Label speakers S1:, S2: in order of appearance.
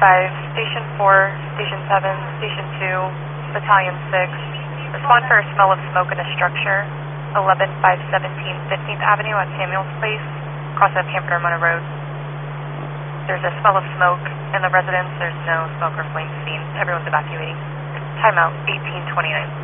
S1: Station 4, Station 7, Station 2, Battalion 6. Respond for a smell of smoke in a structure, 11517 15th Avenue at Samuels Place, across of Camp Ramona Road. There's a smell of smoke in the residence. There's no smoke or flame seen. Everyone's evacuating. Timeout 1829.